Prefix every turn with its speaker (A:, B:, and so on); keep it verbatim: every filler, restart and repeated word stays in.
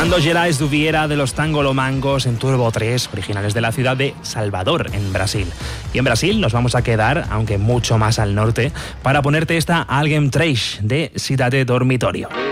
A: Sonando Gerais do Vieira de los Tangolomangos en Turbo tres, originales de la ciudad de Salvador, en Brasil. Y en Brasil nos vamos a quedar, aunque mucho más al norte, para ponerte esta Alguém Trash de Cidade Dormitorio.